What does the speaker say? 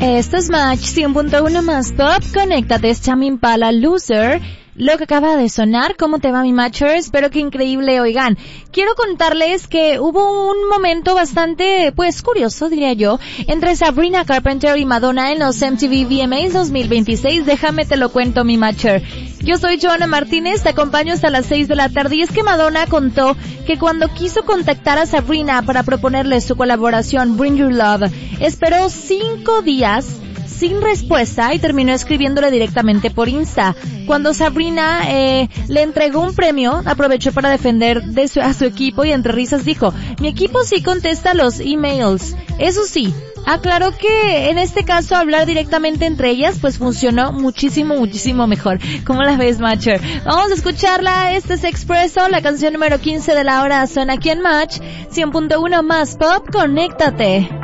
Esto es Match 100.1 más Pop. Conéctate, es Tame Impala Loser. Lo que acaba de sonar, ¿cómo te va mi Matcher? Espero que increíble. Oigan, quiero contarles que hubo un momento bastante, curioso, diría yo, entre Sabrina Carpenter y Madonna en los MTV VMAs 2026. Déjame te lo cuento, mi Matcher. Yo soy Joana Martínez, te acompaño hasta las 6 de la tarde y es que Madonna contó que cuando quiso contactar a Sabrina para proponerle su colaboración Bring Your Love, esperó 5 días sin respuesta y terminó escribiéndole directamente por Insta. Cuando Sabrina le entregó un premio, aprovechó para defender a su equipo y entre risas dijo: mi equipo sí contesta los emails. Eso sí, aclaró que en este caso hablar directamente entre ellas pues funcionó muchísimo mejor. ¿Cómo la ves, Matcher? Vamos a escucharla. Este es Expresso, la canción número 15 de la hora suena aquí en Match 100.1 más Pop. Conéctate.